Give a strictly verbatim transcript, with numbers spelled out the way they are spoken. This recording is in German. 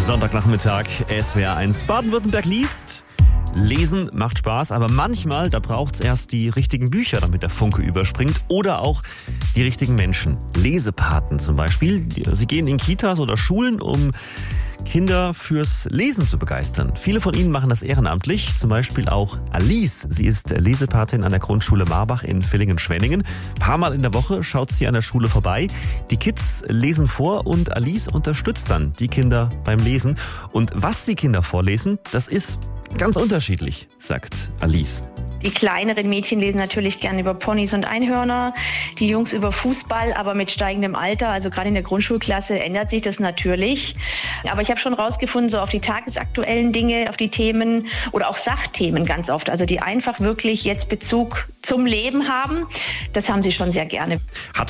Sonntagnachmittag, S W R eins Baden-Württemberg liest. Lesen macht Spaß, aber manchmal, da braucht es erst die richtigen Bücher, damit der Funke überspringt. Oder auch die richtigen Menschen. Lesepaten zum Beispiel. Sie gehen in Kitas oder Schulen, um Kinder fürs Lesen zu begeistern. Viele von ihnen machen das ehrenamtlich, zum Beispiel auch Alice. Sie ist Lesepatin an der Grundschule Marbach in Villingen-Schwenningen. Ein paar Mal in der Woche schaut sie an der Schule vorbei. Die Kids lesen vor und Alice unterstützt dann die Kinder beim Lesen. Und was die Kinder vorlesen, das ist ganz unterschiedlich, sagt Alice. Die kleineren Mädchen lesen natürlich gerne über Ponys und Einhörner, die Jungs über Fußball, aber mit steigendem Alter, also gerade in der Grundschulklasse, ändert sich das natürlich. Aber ich habe schon rausgefunden, so auf die tagesaktuellen Dinge, auf die Themen oder auch Sachthemen ganz oft, also die einfach wirklich jetzt Bezug zum Leben haben, das haben sie schon sehr gerne. Hat